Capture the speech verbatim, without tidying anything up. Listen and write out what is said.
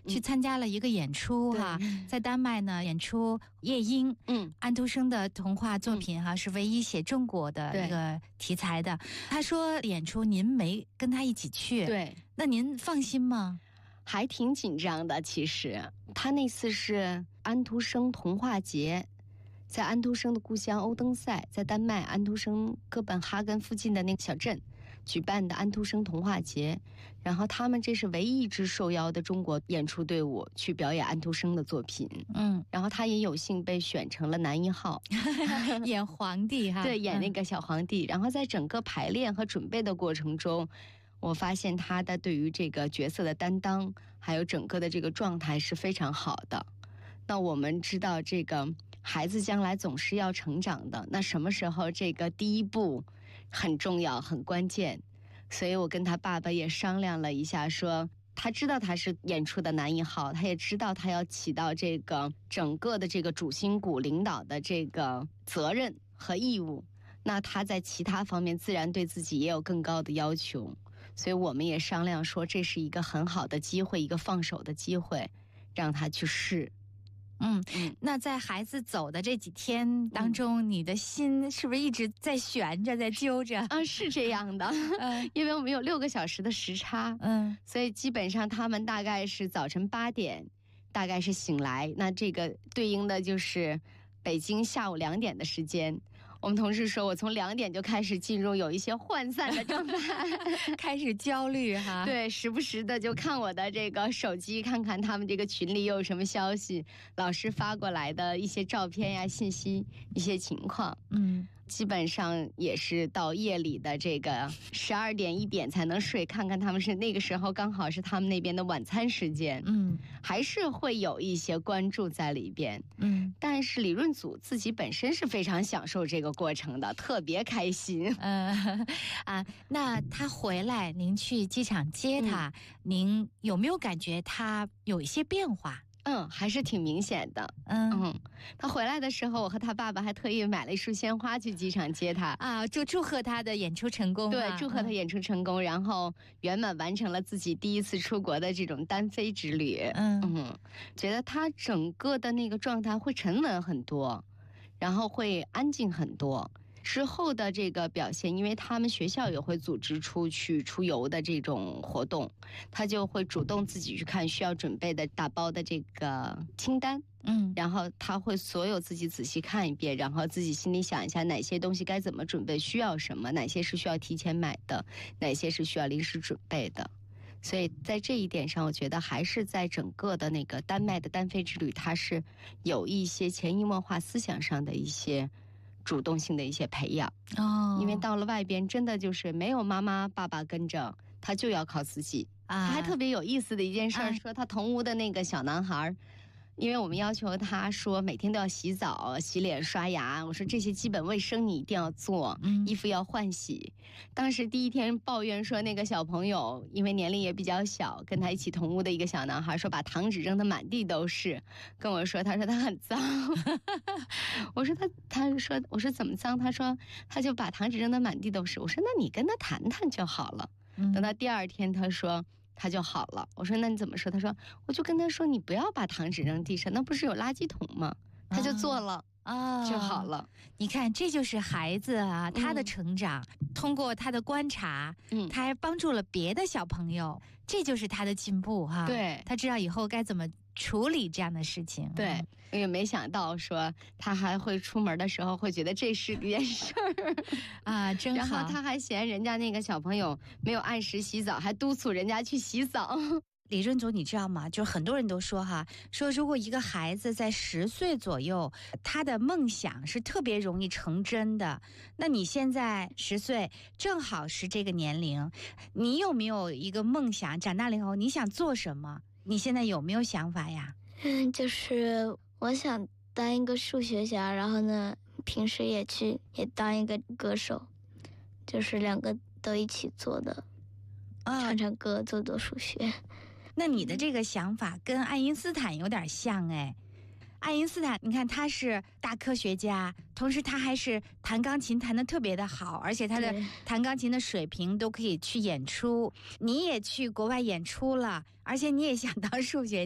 去参加了一个演出哈，在丹麦呢演出夜莺，嗯，安徒生的童话作品哈，是唯一写中国的一个题材的。他说演出您没跟他一起去， 对， 那您放心吗？ 还挺紧张的。其实他那次是安徒生童话节，在安徒生的故乡欧登塞，在丹麦安徒生哥本哈根附近的那个小镇举办的安徒生童话节，然后他们这是唯一一支受邀的中国演出队伍去表演安徒生的作品。嗯，然后他也有幸被选成了男一号演皇帝哈， 对，演那个小皇帝。嗯、然后在整个排练和准备的过程中，我发现他的对于这个角色的担当还有整个的这个状态是非常好的。那我们知道这个孩子将来总是要成长的，那什么时候这个第一步很重要很关键，所以我跟他爸爸也商量了一下，说他知道他是演出的男一号，他也知道他要起到这个整个的这个主心骨领导的这个责任和义务，那他在其他方面自然对自己也有更高的要求，所以我们也商量说这是一个很好的机会，一个放手的机会，让他去试。 嗯，那在孩子走的这几天当中，嗯、你的心是不是一直在悬着，在揪着？ 啊，是这样的，嗯、因为我们有六个小时的时差， 嗯， 所以基本上他们大概是早晨八点，大概是醒来，那这个对应的就是北京下午两点的时间。我们同事说我从两点就开始进入有一些涣散的状态开始焦虑哈。 对，时不时的就看我的这个手机，看看他们这个群里又有什么消息，老师发过来的一些照片呀、信息、一些情况。嗯，基本上也是到夜里的这个十二点一点才能睡，看看他们是那个时候刚好是他们那边的晚餐时间。嗯，还是会有一些关注在里边。嗯，但是李润祖自己本身是非常享受这个过程的，特别开心。 嗯啊，那他回来，您去机场接他，嗯、您有没有感觉他有一些变化？ 嗯，还是挺明显的。嗯嗯，他回来的时候，我和他爸爸还特意买了一束鲜花去机场接他啊，祝祝贺他的演出成功。 对，祝贺他演出成功，嗯、然后圆满完成了自己第一次出国的这种单飞之旅。嗯嗯，觉得他整个的那个状态会沉稳很多，然后会安静很多。之后的这个表现，因为他们学校也会组织出去出游的这种活动，他就会主动自己去看需要准备的打包的这个清单，嗯，然后他会所有自己仔细看一遍，然后自己心里想一下哪些东西该怎么准备，需要什么，哪些是需要提前买的，哪些是需要临时准备的。所以在这一点上，我觉得还是在整个的那个丹麦的单飞之旅，它是有一些潜移默化思想上的一些主动性的一些培养。哦，因为到了外边真的就是没有妈妈爸爸跟着，他就要靠自己。啊，他还特别有意思的一件事，啊、说他同屋的那个小男孩，因为我们要求他说每天都要洗澡、洗脸、刷牙，我说这些基本卫生你一定要做，嗯、衣服要换洗。当时第一天抱怨说那个小朋友因为年龄也比较小，跟他一起同屋的一个小男孩说把糖纸扔得满地都是，跟我说他说他很脏我说他他说我说怎么脏，他说他就把糖纸扔得满地都是。我说那你跟他谈谈就好了。嗯、等到第二天他说他就好了。我说那你怎么说？他说我就跟他说你不要把糖纸扔地上，那不是有垃圾桶吗？他就做了啊，就好了。 你看这就是孩子啊，他的成长、嗯、通过他的观察，嗯，他还帮助了别的小朋友，这就是他的进步哈。 对， 他知道以后该怎么处理这样的事情。 对，我也没想到说他还会出门的时候会觉得这是件事儿啊，真好。 然后他还嫌人家那个小朋友没有按时洗澡，还督促人家去洗澡。 李润祖，你知道吗？就很多人都说哈，说如果一个孩子在十岁左右，他的梦想是特别容易成真的。那你现在十岁，正好是这个年龄，你有没有一个梦想？长大了以后你想做什么？你现在有没有想法呀？ 嗯，就是我想当一个数学家，然后呢，平时也去也当一个歌手，就是两个都一起做的，啊、唱唱歌，做做数学。 那你的这个想法跟爱因斯坦有点像哎。爱因斯坦，你看他是大科学家，同时他还是弹钢琴弹得特别的好，而且他的弹钢琴的水平都可以去演出。你也去国外演出了，而且你也想当数学